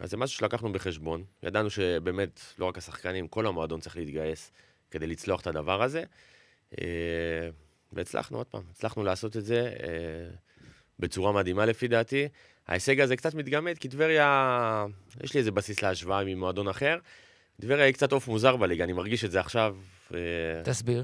אז זה משהו שלקחנו בחשבון. ידענו שבאמת, לא רק השחקנים, כל המועדון צריך להתגייס כדי לצלוח את הדבר הזה. והצלחנו עוד פעם, הצלחנו לעשות את זה בצורה מדהימה לפי דעתי. ההישג הזה קצת מתגמד, כי טבריה, יש לי איזה בסיס להשוואה ממועדון אחר. טבריה היא קצת עוף מוזר בליגה, אני מרגיש את זה עכשיו. תסביר.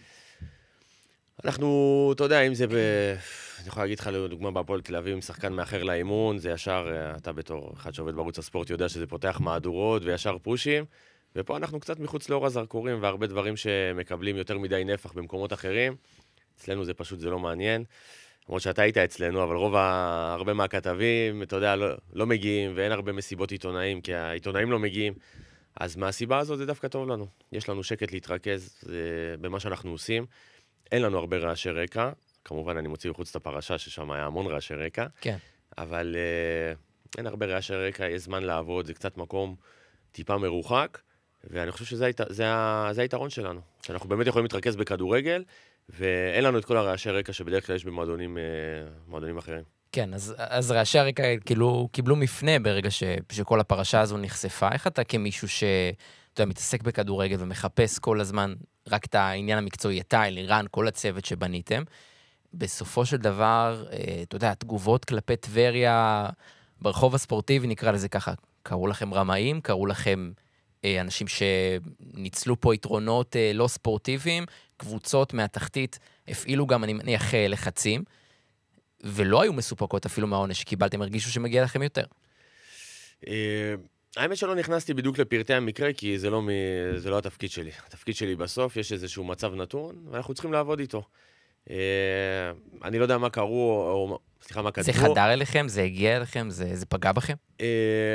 אנחנו, אתה יודע, אם זה אני יכול להגיד לך לדוגמה בהפועל תל אביב, עם שחקן מאחר לאימון, זה ישר, אתה בתור אחד שעובד בערוץ הספורט יודע שזה פותח מהדורות וישר פושים, ופה אנחנו קצת מחוץ לאור הזרקורים, והרבה דברים שמקבלים יותר מדי נפח במקומות אחרים. אצלנו זה פשוט, זה לא מעניין. למרות שאתה היית אצלנו, אבל הרבה מהכתבים, אתה יודע, לא מגיעים, ואין הרבה מסיבות עיתונאים, כי העיתונאים לא מגיעים. אז מהסיבה הזאת זה דווקא טוב לנו. יש לנו שקט להתרכז במה שאנחנו עושים. אין לנו הרבה רעשי רקע. כמובן, אני מוציא מחוץ את הפרשה, ששם היה המון רעשי רקע. כן. אבל אין הרבה רעשי רקע, יש זמן לעבוד, זה קצת מקום טיפה מרוחק, ואני חושב שזה היתרון שלנו. שאנחנו באמת יכולים להתרכז בכדורגל, ואין לנו את כל הרעשי רקע שבדרך כלל יש במועדונים אחרים. כן, אז רעשי הרקע כאילו קיבלו מפנה ברגע שכל הפרשה הזו נחשפה. איך אתה כמישהו שאתה מתעסק בכדורגל ומחפש כל הזמן רק את העניין המקצועי, אתה, אלירן, כל הצוות שבניתם, בסופו של דבר, אתה יודע, תגובות כלפי טבריה ברחוב הספורטיבי, נקרא לזה ככה, קראו לכם רמאים, קראו לכם אנשים שניצלו פה יתרונות לא ספורטיביים, קבוצות מהתחתית הפעילו גם, אני מניח, לחצים, ולא היו מסופקות אפילו מהעונש שקיבלתם, הרגישו שמגיע לכם יותר. האמת שלא נכנסתי בדיוק לפרטי המקרה, כי זה לא התפקיד שלי. התפקיד שלי בסוף, יש איזשהו מצב נתון, ואנחנו צריכים לעבוד איתו. אני לא יודע מה קראו, או סליחה, מה כתבו. זה חדר אליכם? זה הגיע אליכם? זה פגע בכם? אני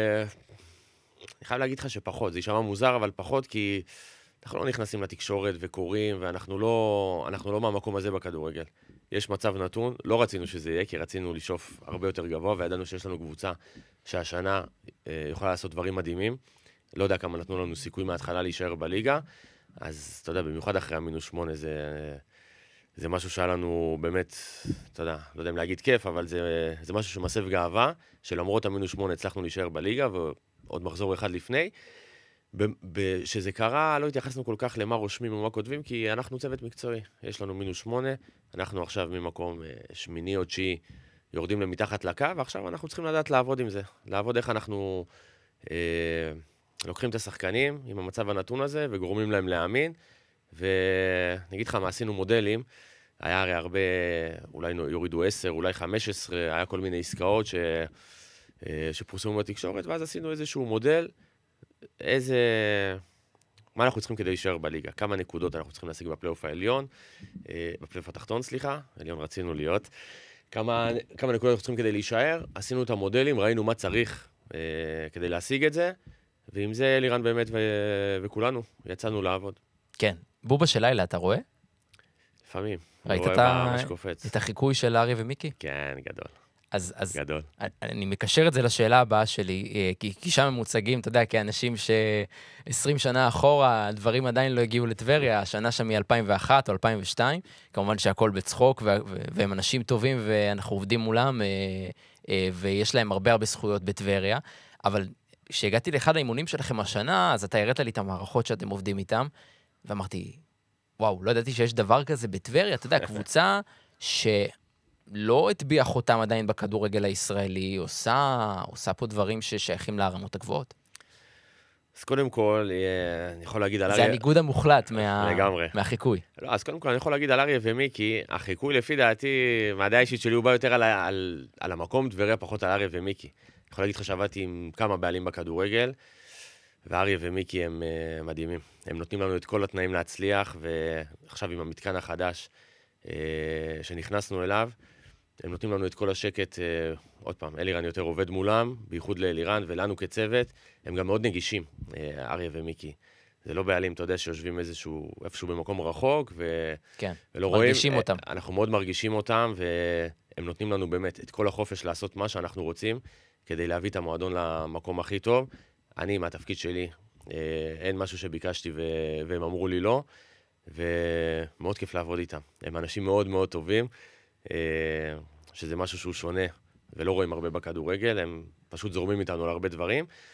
חייב להגיד לך שפחות, זה יישמע מוזר, אבל פחות, כי אנחנו לא נכנסים לתקשורת וקוראים, ואנחנו לא מהמקום הזה בכדורגל. יש מצב נתון, לא רצינו שזה יהיה, כי רצינו לשאוף הרבה יותר גבוה, וידענו שיש לנו קבוצה שהשנה יכולה לעשות דברים מדהימים. לא יודע כמה נתנו לנו סיכוי מההתחלה להישאר בליגה, אז אתה יודע, במיוחד אחרי -8 זה משהו שהיה לנו באמת, אתה יודע, לא יודע אם להגיד כיף, אבל זה משהו שמסב גאווה, שלמרות -8 הצלחנו להישאר בליגה, ועוד מחזור אחד לפני. שזה קרה, לא התייחסנו כל כך למה רושמים ומה כותבים, כי אנחנו צוות מקצועי. יש לנו -8, אנחנו עכשיו ממקום 8 או 9 יורדים למתחת לקו, ועכשיו אנחנו צריכים לדעת לעבוד עם זה. לעבוד איך אנחנו לוקחים את השחקנים עם המצב הנתון הזה, וגורמים להם להאמין. ונגיד לך מה, עשינו מודלים, היה הרי הרבה, אולי יורידו 10, אולי 15, היה כל מיני עסקאות שפורסמו בתקשורת, ואז עשינו איזשהו מודל, מה אנחנו צריכים כדי להישאר בליגה, כמה נקודות אנחנו צריכים להשיג בפלייאוף העליון, בפלייאוף התחתון, סליחה, עליון רצינו להיות, כמה נקודות אנחנו צריכים כדי להישאר, עשינו את המודלים, ראינו מה צריך כדי להשיג את זה, ועם זה אלירן באמת וכולנו יצאנו לעבוד. כן. בובה של לילה, אתה רואה? לפעמים. ראית את החיקוי של אריה ומיקי? כן, גדול. אז גדול. אני מקשר את זה לשאלה הבאה שלי, כי שם הם מוצגים, אתה יודע, כאנשים ש20 שנה אחורה, הדברים עדיין לא הגיעו לטבריה, השנה שם מ-2001 או 2002, כמובן שהכל בצחוק, והם אנשים טובים, ואנחנו עובדים מולם, ויש להם הרבה זכויות בטבריה, אבל כשהגעתי לאחד האימונים שלכם השנה, אז אתה הראת לי את המערכות שאתם עובדים איתם, ואמרתי, וואו, לא ידעתי שיש דבר כזה בטבריה, אתה יודע, קבוצה שלא הטביע חותם עדיין בכדורגל הישראלי, עושה פה דברים ששייכים להרמות הגבוהות. אז קודם כל, אני יכול להגיד על זה הניגוד המוחלט מהחיקוי. לא, אז קודם כל אני יכול להגיד על אריה ומיקי, החיקוי לפי דעתי, מהדעה האישית שלי הוא בא יותר על המקום טבריה, פחות על אריה ומיקי. אני יכול להגיד לך שעבדתי עם כמה בעלים בכדורגל, ואריה ומיקי הם מדהימים. הם נותנים לנו את כל התנאים להצליח, ועכשיו עם המתקן החדש שנכנסנו אליו, הם נותנים לנו את כל השקט, עוד פעם, אלירן יותר עובד מולם, בייחוד לאלירן ולנו כצוות, הם גם מאוד נגישים, אריה ומיקי. זה לא בעלים, אתה יודע, שיושבים איפשהו במקום רחוק, כן, ולא רואים. מרגישים אותם. אנחנו מאוד מרגישים אותם, והם נותנים לנו באמת את כל החופש לעשות מה שאנחנו רוצים, כדי להביא את המועדון למקום הכי טוב. אני, מהתפקיד שלי, אין משהו שביקשתי והם אמרו לי לא, ומאוד כיף לעבוד איתם. הם אנשים מאוד מאוד טובים, שזה משהו שהוא שונה, ולא רואים הרבה בכדורגל, הם פשוט זורמים איתנו על הרבה דברים,